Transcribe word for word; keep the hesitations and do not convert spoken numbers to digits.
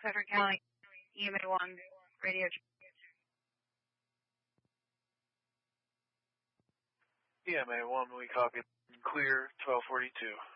Frederick County, E M A one, radio. E M A one, we copy. Clear, twelve forty-two.